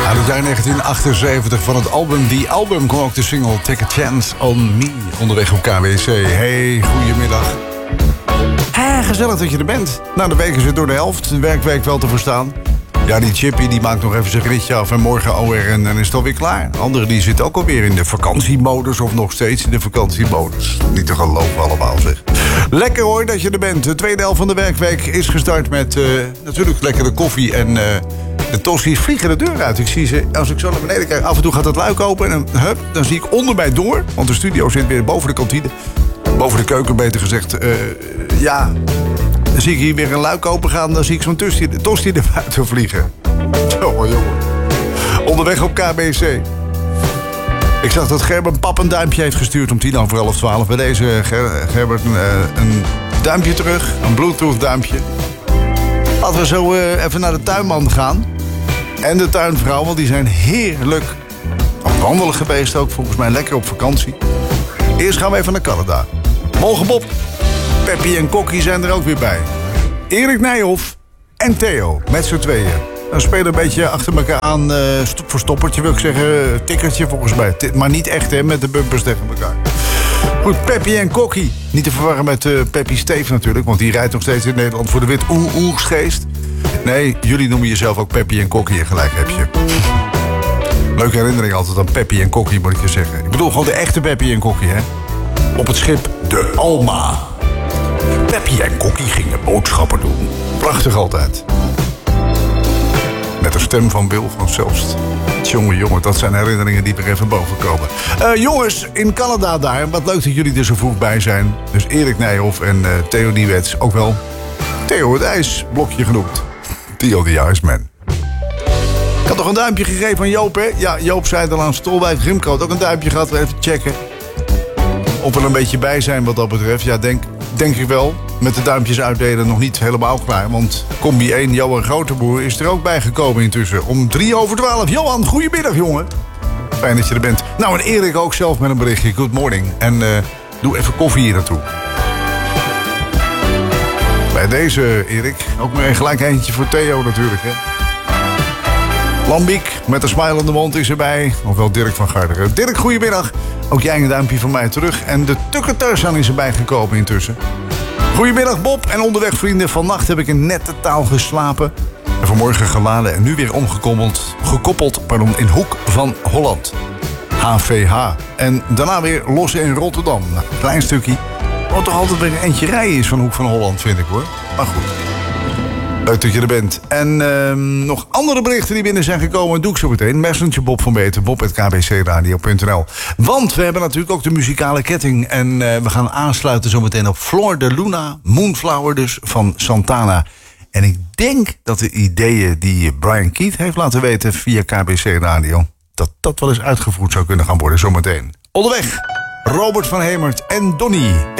Uit het jaar 1978 van het album The Album kwam ook de single Take a Chance on Me onderweg op KBC. Hey, goedemiddag. Gezellig dat je er bent. Nou, de week is weer door de helft. De werkweek wel te verstaan. Ja, die Chippy die maakt nog even zijn ritje af en morgen alweer en dan is het alweer klaar. Anderen die zitten ook alweer in de vakantiemodus of nog steeds in de vakantiemodus. Niet te geloven allemaal, zeg. Lekker hoor dat je er bent. De tweede helft van de werkweek is gestart met natuurlijk lekkere koffie en de tossies vliegen de deur uit. Ik zie ze, als ik zo naar beneden kijk, af en toe gaat het luik open en dan zie ik onder mij door, want de studio zit weer boven de kantine. Boven de keuken, beter gezegd. Dan zie ik hier weer een luik open gaan. Dan zie ik zo'n tosti er buiten vliegen. Jongen. Onderweg op KBC. Ik zag dat Gerbert pap een duimpje heeft gestuurd om 11:10. Bij deze Gerbert een duimpje terug. Een Bluetooth duimpje. Laten we zo even naar de tuinman gaan. En de tuinvrouw, want die zijn heerlijk aan het wandelen geweest ook. Volgens mij lekker op vakantie. Eerst gaan we even naar Canada. Morgen Bob. Peppy en Kokkie zijn er ook weer bij. Erik Nijhoff en Theo, met z'n tweeën. Dan spelen een beetje achter elkaar aan, verstoppertje wil ik zeggen, tikkertje volgens mij. Maar niet echt, hè, met de bumpers tegen elkaar. Goed, Peppy en Kokkie. Niet te verwarren met Peppy Steef natuurlijk, want die rijdt nog steeds in Nederland voor de wit oersgeest. Nee, jullie noemen jezelf ook Peppy en Kokkie en gelijk heb je. Leuke herinnering altijd aan Peppy en Kokkie, moet ik je zeggen. Ik bedoel gewoon de echte Peppy en Kokkie, hè. Op het schip de Alma. Peppy en Kokkie gingen boodschappen doen. Prachtig altijd. Met de stem van Wil van Zelst. Jongen, dat zijn herinneringen die er even boven komen. Jongens, in Canada daar, wat leuk dat jullie er zo vroeg bij zijn. Dus Erik Nijhoff en Theo Niewets, ook wel Theo het IJsblokje genoemd. Theo the Iceman. Ik had nog een duimpje gegeven aan Joop, hè? Ja, Joop zei al aan Stolwijk. Rimco had ook een duimpje gehad, even checken. Of we er een beetje bij zijn wat dat betreft. Ja, denk ik wel. Met de duimpjes uitdelen nog niet helemaal klaar. Want Combi 1, Johan Groteboer, is er ook bijgekomen intussen. Om 11:03. Johan, goedemiddag, jongen. Fijn dat je er bent. Nou, en Erik ook zelf met een berichtje. Good morning. En doe even koffie hier naartoe. Bij deze, Erik. Ook maar gelijk eentje voor Theo natuurlijk, hè. Lambiek met een smile on de mond is erbij. Ofwel Dirk van Garderen. Dirk, goedemiddag. Ook jij een duimpje van mij terug. En de Tukker Tarzan is erbij gekomen intussen. Goedemiddag Bob en onderweg vrienden. Vannacht heb ik in nette taal geslapen. En vanmorgen geladen en nu weer gekoppeld in Hoek van Holland. HVH. En daarna weer los in Rotterdam. Nou, een klein stukje. Wat toch altijd weer een eentje rijden is van Hoek van Holland, vind ik hoor. Maar goed. Leuk dat je er bent. En nog andere berichten die binnen zijn gekomen, doe ik zo meteen. Messenger Bob van Beter, bob@kbcradio.nl. Want we hebben natuurlijk ook de muzikale ketting. En we gaan aansluiten zometeen op Flor de Luna, Moonflower dus, van Santana. En ik denk dat de ideeën die Brian Keith heeft laten weten via KBC Radio, dat wel eens uitgevoerd zou kunnen gaan worden zometeen. Onderweg, Robert van Hemert en Donnie.